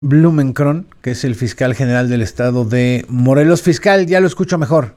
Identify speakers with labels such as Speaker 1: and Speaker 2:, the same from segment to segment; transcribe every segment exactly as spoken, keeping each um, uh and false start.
Speaker 1: Blumenkron, que es el fiscal general del estado de Morelos. Fiscal, ya lo escucho mejor.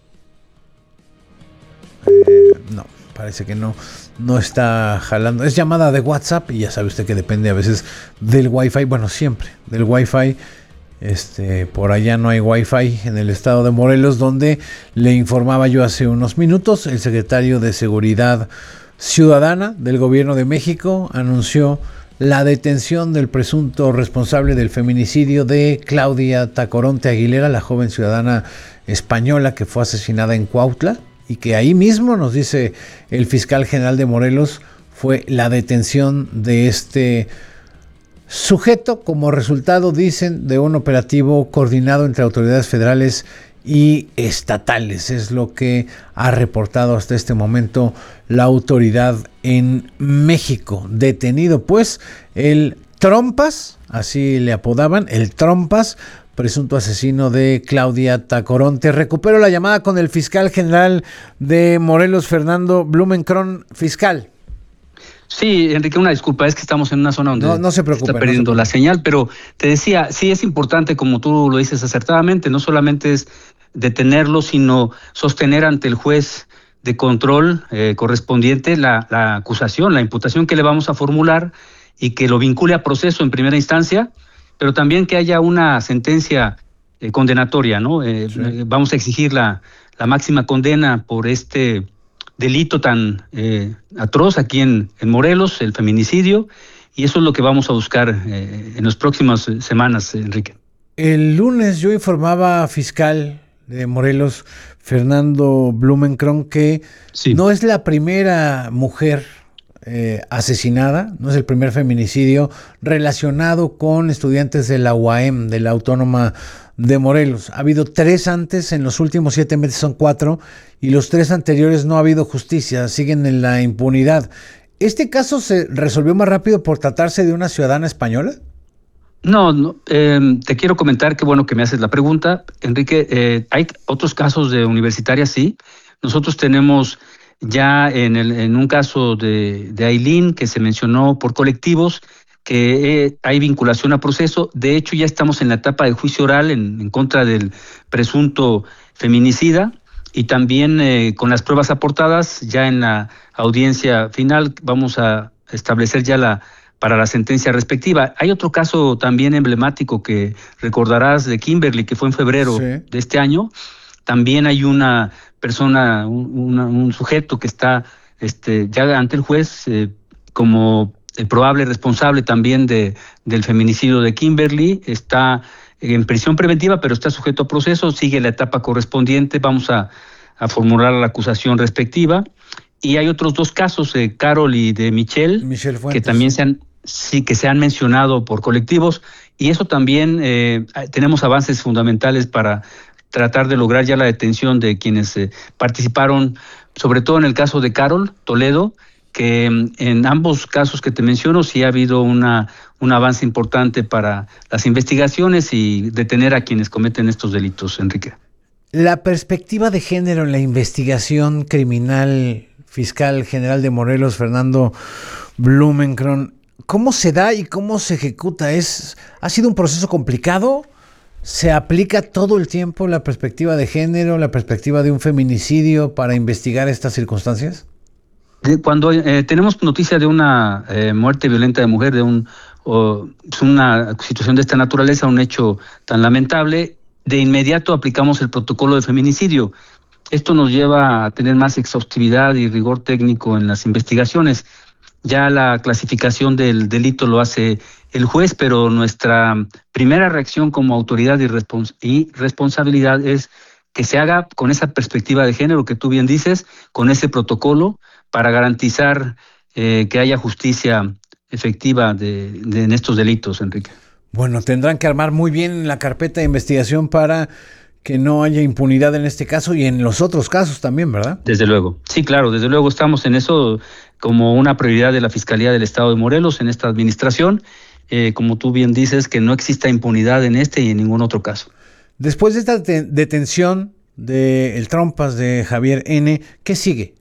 Speaker 1: Eh, no, parece que no, no está jalando. Es llamada de WhatsApp y ya sabe usted que depende a veces del Wi-Fi. Bueno, siempre del Wi-Fi. Este, por allá no hay Wi-Fi en el estado de Morelos, donde le informaba yo hace unos minutos, el secretario de Seguridad Ciudadana del Gobierno de México anunció la detención del presunto responsable del feminicidio de Claudia Tacoronte Aguilera, la joven ciudadana española que fue asesinada en Cuautla, y que ahí mismo, nos dice el fiscal general de Morelos, fue la detención de este sujeto como resultado, dicen, de un operativo coordinado entre autoridades federales y estatales. Es lo que ha reportado hasta este momento la autoridad en México. Detenido pues el Trompas, así le apodaban, el Trompas, presunto asesino de Claudia Tacoronte. Recupero la llamada con el fiscal general de Morelos, Fernando Blumenkron. Fiscal.
Speaker 2: Sí, Enrique, una disculpa, es que estamos en una zona donde
Speaker 1: no, no se preocupe,
Speaker 2: está perdiendo
Speaker 1: no se
Speaker 2: la señal, pero te decía, sí es importante, como tú lo dices acertadamente, no solamente es detenerlo, sino sostener ante el juez de control eh, correspondiente la, la acusación, la imputación que le vamos a formular y que lo vincule a proceso en primera instancia, pero también que haya una sentencia eh, condenatoria, ¿no? Eh, sí. eh, vamos a exigir la, la máxima condena por este delito tan eh, atroz aquí en, en Morelos, el feminicidio, y eso es lo que vamos a buscar eh, en las próximas semanas, Enrique.
Speaker 1: El lunes yo informaba, fiscal de Morelos, Fernando Blumenkron, que sí. no es la primera mujer eh, asesinada, no es el primer feminicidio relacionado con estudiantes de la U A M, de la Autónoma de Morelos. Ha habido tres antes, en los últimos siete meses son cuatro, y los tres anteriores no ha habido justicia, siguen en la impunidad. ¿Este caso se resolvió más rápido por tratarse de una ciudadana española?
Speaker 2: No, no eh, te quiero comentar, qué bueno que me haces la pregunta, Enrique. Eh, hay otros casos de universitarias, sí. Nosotros tenemos ya en, el, en un caso de, de Ailín, que se mencionó por colectivos, que eh, hay vinculación a proceso. De hecho, ya estamos en la etapa de juicio oral en, en contra del presunto feminicida, y también eh, con las pruebas aportadas, ya en la audiencia final vamos a establecer ya la para la sentencia respectiva. Hay otro caso también emblemático que recordarás de Kimberly, que fue en febrero sí. de este año. También hay una persona, un, una, un sujeto que está este, ya ante el juez eh, como el probable responsable también de, del feminicidio de Kimberly. Está en prisión preventiva, pero está sujeto a proceso, sigue la etapa correspondiente. Vamos a, a formular la acusación respectiva. Y hay otros dos casos, de Carol y de Michelle, Michelle Fuentes, que también se han, sí, que se han mencionado por colectivos, y eso también eh, tenemos avances fundamentales para tratar de lograr ya la detención de quienes eh, participaron, sobre todo en el caso de Carol Toledo, que en ambos casos que te menciono sí ha habido una, un avance importante para las investigaciones y detener a quienes cometen estos delitos, Enrique.
Speaker 1: La perspectiva de género en la investigación criminal, fiscal general de Morelos, Fernando Blumenkron, ¿cómo se da y cómo se ejecuta? ¿Es, ¿Ha sido un proceso complicado? ¿Se aplica todo el tiempo la perspectiva de género, la perspectiva de un feminicidio para investigar estas circunstancias?
Speaker 2: Cuando eh, tenemos noticia de una eh, muerte violenta de mujer, de un, o, una situación de esta naturaleza, un hecho tan lamentable, de inmediato aplicamos el protocolo de feminicidio. Esto nos lleva a tener más exhaustividad y rigor técnico en las investigaciones. Ya la clasificación del delito lo hace el juez, pero nuestra primera reacción como autoridad y, respons- y responsabilidad es que se haga con esa perspectiva de género que tú bien dices, con ese protocolo, para garantizar eh, que haya justicia efectiva de, de, en estos delitos, Enrique.
Speaker 1: Bueno, tendrán que armar muy bien la carpeta de investigación para que no haya impunidad en este caso y en los otros casos también, ¿verdad?
Speaker 2: Desde luego. Sí, claro, desde luego estamos en eso como una prioridad de la Fiscalía del Estado de Morelos en esta administración. Eh, como tú bien dices, que no exista impunidad en este y en ningún otro caso.
Speaker 1: Después de esta detención del Trompas de Javier N., ¿qué sigue?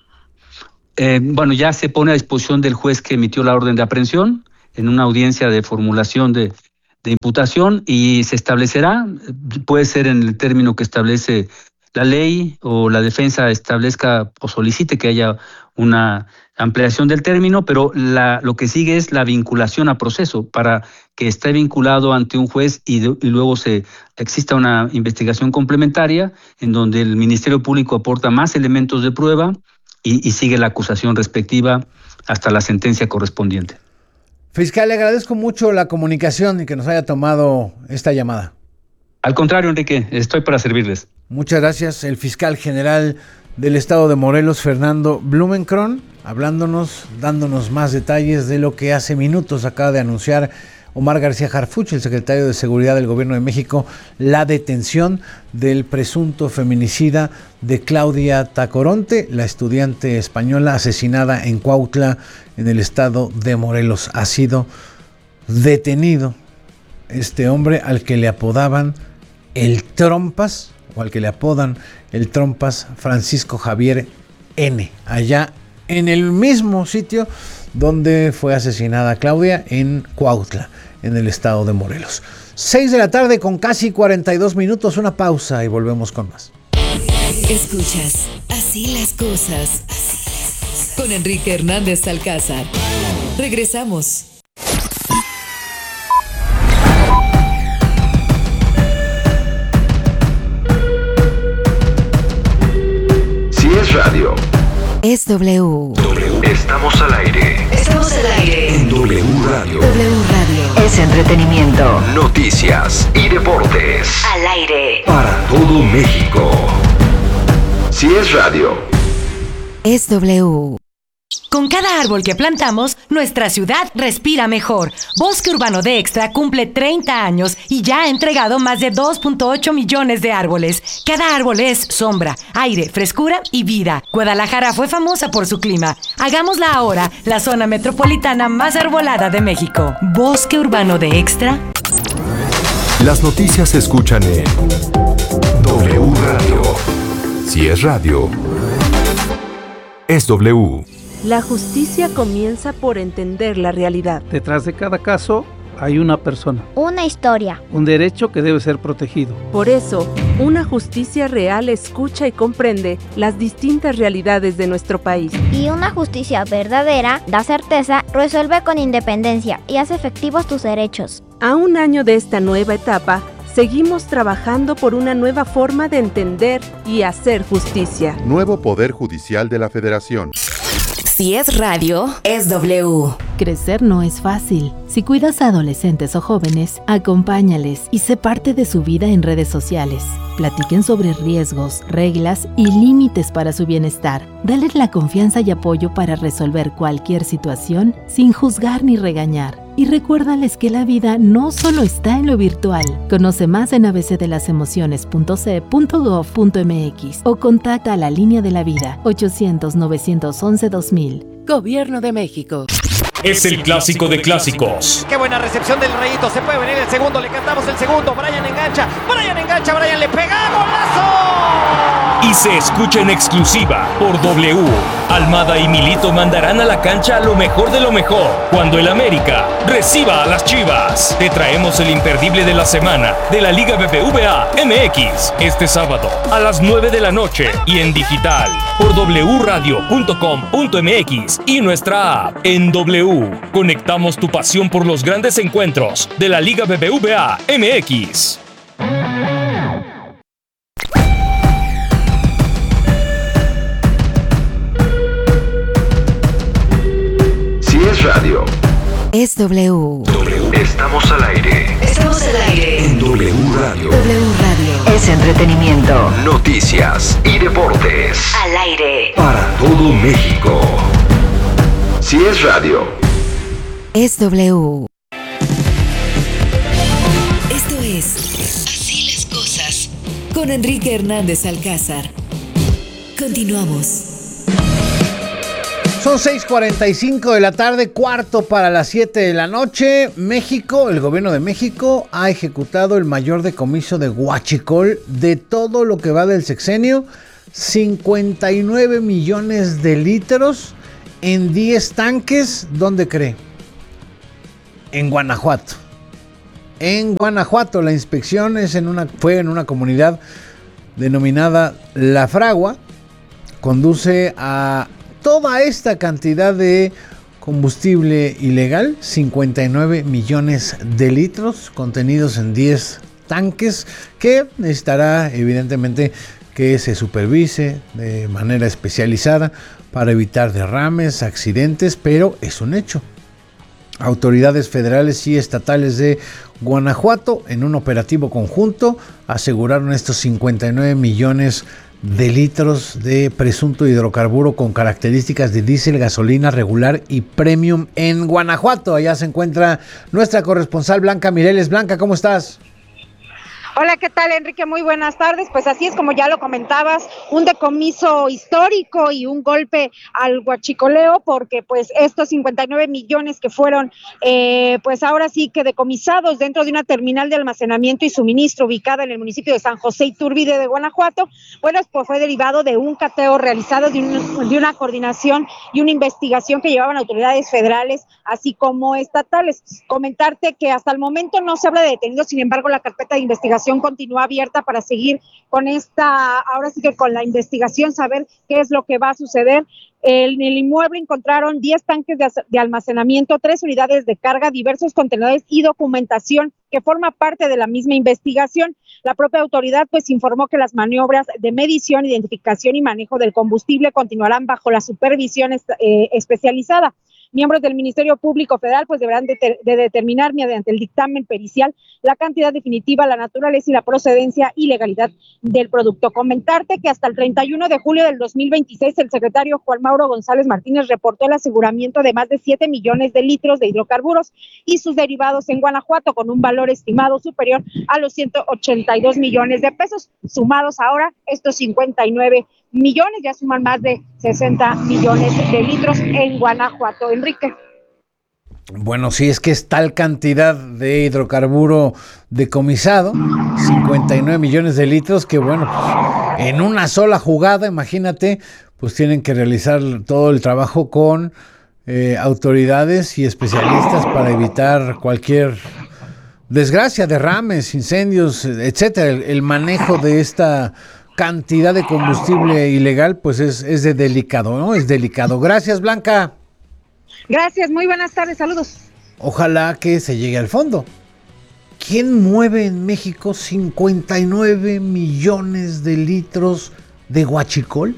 Speaker 2: Eh, bueno, ya se pone a disposición del juez que emitió la orden de aprehensión en una audiencia de formulación de, de imputación y se establecerá, puede ser en el término que establece la ley o la defensa establezca o solicite que haya una ampliación del término, pero la, lo que sigue es la vinculación a proceso para que esté vinculado ante un juez y, de, y luego se exista una investigación complementaria en donde el Ministerio Público aporta más elementos de prueba y, y sigue la acusación respectiva hasta la sentencia correspondiente.
Speaker 1: Fiscal, le agradezco mucho la comunicación y que nos haya tomado esta llamada.
Speaker 2: Al contrario, Enrique, estoy para servirles.
Speaker 1: Muchas gracias. El fiscal general del estado de Morelos, Fernando Blumenkron, hablándonos, dándonos más detalles de lo que hace minutos acaba de anunciar Omar García Harfuch, el secretario de Seguridad del Gobierno de México, la detención del presunto feminicida de Claudia Tacoronte, la estudiante española asesinada en Cuautla, en el estado de Morelos. Ha sido detenido este hombre al que le apodaban el Trompas, o al que le apodan el Trompas, Francisco Javier N., allá en el mismo sitio donde fue asesinada Claudia, en Cuautla, en el estado de Morelos. seis de la tarde con casi cuarenta y dos minutos, una pausa y volvemos con más.
Speaker 3: Escuchas Así las cosas, así las cosas, con Enrique Hernández Alcázar. Regresamos.
Speaker 4: Si es radio,
Speaker 3: es W.
Speaker 4: W. Estamos al aire.
Speaker 3: Estamos al aire.
Speaker 4: En W Radio.
Speaker 3: W Radio. Es entretenimiento.
Speaker 4: Noticias y deportes.
Speaker 3: Al aire.
Speaker 4: Para todo México. Si es radio,
Speaker 3: es W. Con cada árbol que plantamos, nuestra ciudad respira mejor. Bosque Urbano de Extra cumple treinta años y ya ha entregado más de dos punto ocho millones de árboles. Cada árbol es sombra, aire, frescura y vida. Guadalajara fue famosa por su clima. Hagámosla ahora la zona metropolitana más arbolada de México. Bosque Urbano de Extra.
Speaker 5: Las noticias se escuchan en W Radio. Si es radio, es W.
Speaker 6: La justicia comienza por entender la realidad.
Speaker 7: Detrás de cada caso hay una persona.
Speaker 8: Una historia.
Speaker 7: Un derecho que debe ser protegido.
Speaker 6: Por eso, una justicia real escucha y comprende las distintas realidades de nuestro país.
Speaker 8: Y una justicia verdadera da certeza, resuelve con independencia y hace efectivos tus derechos.
Speaker 6: A un año de esta nueva etapa, seguimos trabajando por una nueva forma de entender y hacer justicia.
Speaker 9: Nuevo Poder Judicial de la Federación.
Speaker 3: Si es radio, es W.
Speaker 10: Crecer no es fácil. Si cuidas a adolescentes o jóvenes, acompáñales y sé parte de su vida en redes sociales. Platiquen sobre riesgos, reglas y límites para su bienestar. Dales la confianza y apoyo para resolver cualquier situación sin juzgar ni regañar. Y recuérdales que la vida no solo está en lo virtual. Conoce más en a b c de las emociones punto c punto gov punto m x o contacta a la Línea de la Vida ochocientos, novecientos once, dos mil. Gobierno de México.
Speaker 11: Es el clásico de clásicos.
Speaker 12: Qué buena recepción del Rayito. Se puede venir el segundo. Le cantamos el segundo. Brian engancha. Brian engancha. Brian le pega. ¡Golazo!
Speaker 11: Y se escucha en exclusiva por W. Almada y Milito mandarán a la cancha lo mejor de lo mejor cuando el América reciba a las Chivas. Te traemos el imperdible de la semana de la Liga B B V A M X este sábado a las nueve de la noche y en digital por w radio punto com punto m x y nuestra app. En W conectamos tu pasión por los grandes encuentros de la Liga B B V A M X.
Speaker 4: Si es radio,
Speaker 3: es W.
Speaker 4: W. Estamos al aire.
Speaker 3: Estamos al aire.
Speaker 4: En W Radio.
Speaker 3: W Radio. Es entretenimiento.
Speaker 4: Noticias y deportes.
Speaker 3: Al aire.
Speaker 4: Para todo México. Si es radio,
Speaker 3: es W. Esto es Así las cosas con Enrique Hernández Alcázar. Continuamos.
Speaker 1: Son seis cuarenta y cinco de la tarde, cuarto para las siete de la noche. México, el gobierno de México ha ejecutado el mayor decomiso de huachicol de todo lo que va del sexenio. cincuenta y nueve millones de litros en diez tanques. ¿Dónde cree? En Guanajuato. en Guanajuato. La inspección es en una, fue en una comunidad denominada La Fragua. Conduce a toda esta cantidad de combustible ilegal, cincuenta y nueve millones de litros contenidos en diez tanques, que necesitará evidentemente que se supervise de manera especializada para evitar derrames, accidentes, pero es un hecho. Autoridades federales y estatales de Guanajuato, en un operativo conjunto, aseguraron estos cincuenta y nueve millones de litros de presunto hidrocarburo con características de diésel, gasolina regular y premium en Guanajuato. Allá se encuentra nuestra corresponsal Blanca Mireles. Blanca, ¿cómo estás?
Speaker 13: Hola, ¿qué tal, Enrique? Muy buenas tardes. Pues así es, como ya lo comentabas, un decomiso histórico y un golpe al huachicoleo, porque pues estos cincuenta y nueve millones que fueron eh, pues ahora sí que decomisados dentro de una terminal de almacenamiento y suministro ubicada en el municipio de San José Iturbide de Guanajuato, bueno, pues fue derivado de un cateo realizado, de, un, de una coordinación y una investigación que llevaban autoridades federales así como estatales. Comentarte que hasta el momento no se habla de detenidos, sin embargo la carpeta de investigación continúa abierta para seguir con esta, ahora sí que con la investigación, saber qué es lo que va a suceder. En el inmueble encontraron diez tanques de, de almacenamiento, tres unidades de carga, diversos contenedores y documentación que forma parte de la misma investigación. La propia autoridad pues informó que las maniobras de medición, identificación y manejo del combustible continuarán bajo la supervisión eh, especializada. Miembros del Ministerio Público Federal pues deberán de, ter- de determinar mediante el dictamen pericial la cantidad definitiva, la naturaleza y la procedencia y legalidad del producto. Comentarte que hasta el treinta y uno de julio del dos mil veintiséis el secretario Juan Mauro González Martínez reportó el aseguramiento de más de siete millones de litros de hidrocarburos y sus derivados en Guanajuato, con un valor estimado superior a los ciento ochenta y dos millones de pesos. Sumados ahora estos cincuenta y nueve millones, ya suman más de sesenta millones de litros en Guanajuato. Enrique.
Speaker 1: Bueno, sí, es que es tal cantidad de hidrocarburo decomisado, cincuenta y nueve millones de litros, que bueno, pues, en una sola jugada, imagínate, pues tienen que realizar todo el trabajo con eh, autoridades y especialistas para evitar cualquier desgracia, derrames, incendios, etcétera. El, el manejo de esta cantidad de combustible ilegal, pues es, es de delicado, ¿no? Es delicado. Gracias, Blanca.
Speaker 13: Gracias, muy buenas tardes, saludos.
Speaker 1: Ojalá que se llegue al fondo. ¿Quién mueve en México cincuenta y nueve millones de litros de huachicol?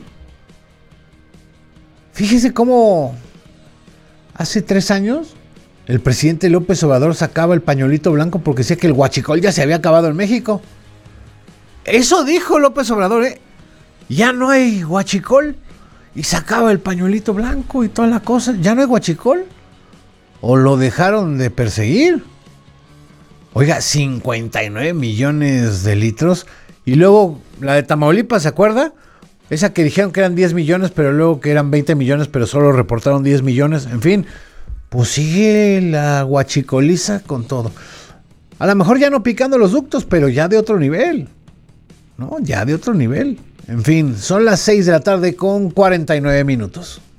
Speaker 1: Fíjese cómo hace tres años el presidente López Obrador sacaba el pañuelito blanco porque decía que el huachicol ya se había acabado en México. Eso dijo López Obrador, ¿eh? Ya no hay huachicol. Y sacaba el pañuelito blanco y toda la cosa. ¿Ya no hay huachicol? ¿O lo dejaron de perseguir? Oiga, cincuenta y nueve millones de litros. Y luego la de Tamaulipas, ¿se acuerda? Esa que dijeron que eran diez millones, pero luego que eran veinte millones, pero solo reportaron diez millones. En fin, pues sigue la huachicoliza con todo. A lo mejor ya no picando los ductos, pero ya de otro nivel. No, ya de otro nivel. En fin, son las seis de la tarde con cuarenta y nueve minutos.